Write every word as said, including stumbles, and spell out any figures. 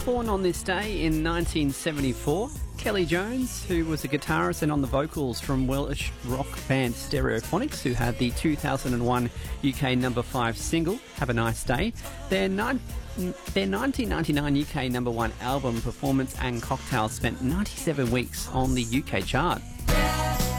Born on this day in nineteen seventy-four, Kelly Jones, who was a guitarist and on the vocals from Welsh rock band Stereophonics, who had the two thousand one U K number five single, Have a Nice Day. Their, nine, their nineteen ninety-nine U K number one album, Performance and Cocktail, spent ninety-seven weeks on the U K chart.